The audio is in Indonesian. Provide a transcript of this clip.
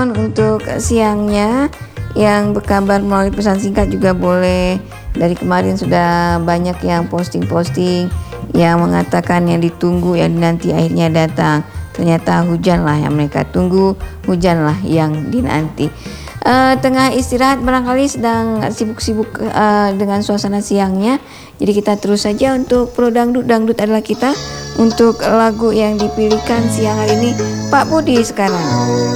teman-teman untuk siangnya yang berkabar melalui pesan singkat juga boleh. Dari kemarin sudah banyak yang posting-posting yang mengatakan yang ditunggu, yang dinanti akhirnya datang. Ternyata hujanlah yang mereka tunggu, hujanlah yang dinanti. Tengah istirahat barangkali sedang sibuk-sibuk dengan suasana siangnya. Jadi kita terus saja untuk Pro Dangdut. Dangdut adalah kita. Untuk lagu yang dipilihkan siang hari ini Pak Budi sekarang.